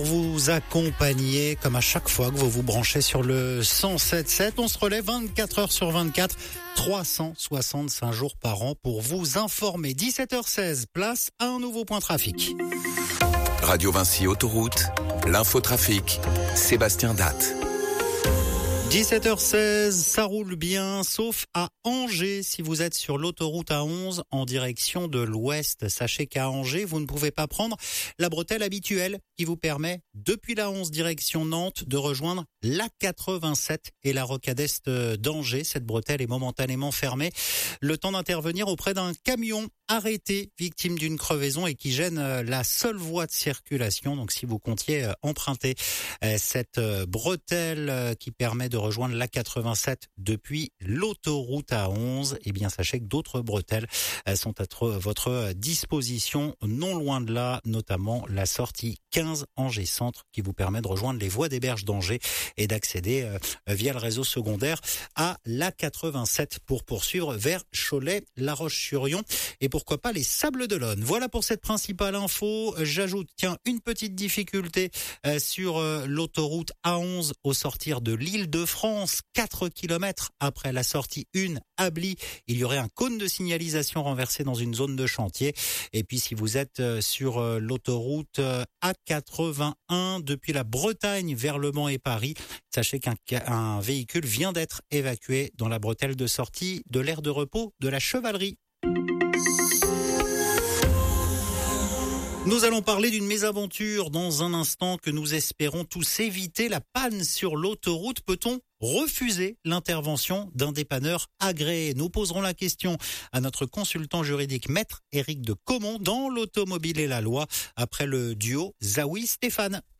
Vous accompagner comme à chaque fois que vous vous branchez sur le 107.7. On se relève 24 heures sur 24, 365 jours par an pour vous informer. 17h16, place à un nouveau point trafic. Radio Vinci Autoroute, l'infotrafic, Sébastien Datte. 17h16, ça roule bien, sauf à Angers. Si vous êtes sur l'autoroute A11 en direction de l'ouest, sachez qu'à Angers, vous ne pouvez pas prendre la bretelle habituelle qui vous permet, depuis la 11 direction Nantes, de rejoindre la 87 et la rocade est d'Angers. Cette bretelle est momentanément fermée. Le temps d'intervenir auprès d'un camion arrêté, victime d'une crevaison et qui gêne la seule voie de circulation. Donc si vous comptiez emprunter cette bretelle qui permet de rejoindre la 87 depuis l'autoroute A11, eh bien sachez que d'autres bretelles sont à votre disposition non loin de là, notamment la sortie 15 Angers Centre qui vous permet de rejoindre les voies des berges d'Angers et d'accéder via le réseau secondaire à la 87 pour poursuivre vers Cholet-La Roche-sur-Yon et pourquoi pas les Sables d'Olonne. Voilà pour cette principale info. J'ajoute une petite difficulté sur l'autoroute A11 au sortir de l'Île-de-France, 4 km après la sortie 1 à Bly. Il y aurait un cône de signalisation renversé dans une zone de chantier. Et puis si vous êtes sur l'autoroute A81 depuis la Bretagne vers Le Mans et Paris, sachez qu'un véhicule vient d'être évacué dans la bretelle de sortie de l'aire de repos de la Chevalerie. Nous allons parler d'une mésaventure dans un instant que nous espérons tous éviter. La panne sur l'autoroute, peut-on refuser l'intervention d'un dépanneur agréé? Nous poserons la question à notre consultant juridique maître Éric de Caumont dans l'automobile et la loi après le duo Zawi-Stéphane.